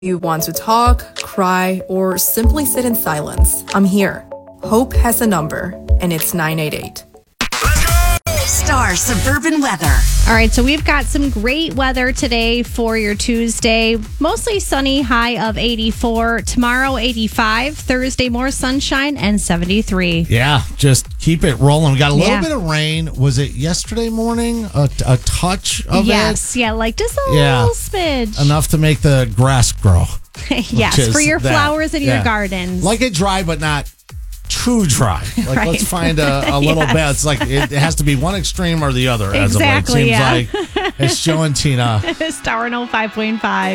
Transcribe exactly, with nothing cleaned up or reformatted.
You want to talk, cry, or simply sit in silence, I'm here. Hope has a number, and it's nine eight eight. Star Suburban Weather. All right, so we've got some great weather today for your Tuesday. Mostly sunny, high of eighty-four. Tomorrow, eighty-five. Thursday, more sunshine and seventy-three. Yeah, just keep it rolling. We got a little Yeah. bit of rain. Was it yesterday morning? A, a touch of Yes, yeah, like just a Yeah. little smidge. it? Enough to make the grass grow. Yes, Which is for your that. flowers and your Yeah. gardens. Like it dry, but not too dry. Like, Right. let's find a, a little Yes. bit. It's like it, it has to be one extreme or the other. Exactly, as of late. yeah. Seems like it's Joe and Tina. Star one oh five point five.